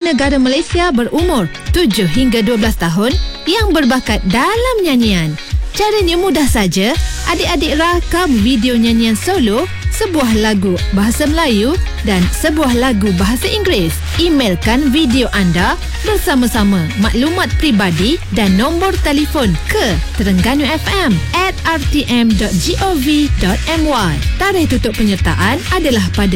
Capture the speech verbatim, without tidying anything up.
negara Malaysia berumur tujuh hingga dua belas tahun yang berbakat dalam nyanyian. Caranya mudah saja. Adik-adik rakam video nyanyian solo sebuah lagu bahasa Melayu dan sebuah lagu bahasa Inggeris. Emailkan video anda bersama-sama maklumat peribadi dan nombor telefon ke terengganu f m at r t m dot gov dot m y. Tarikh tutup penyertaan adalah pada